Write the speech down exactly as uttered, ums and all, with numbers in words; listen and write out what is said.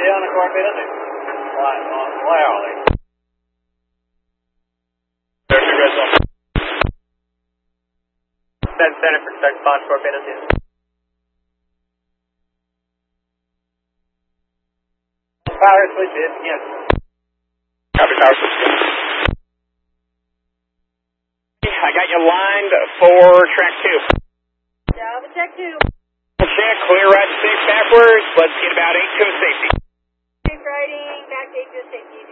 on the cockpit, isn't it? Why, why are they? There's your red zone. That's center for start spot, cockpit, isn't it? Power switch is, yes. Copy, power switch. I got you lined for track two. Java check two. Check, clear right to six backwards. Let's get about eight to safety. Safe riding, back to eight to safety.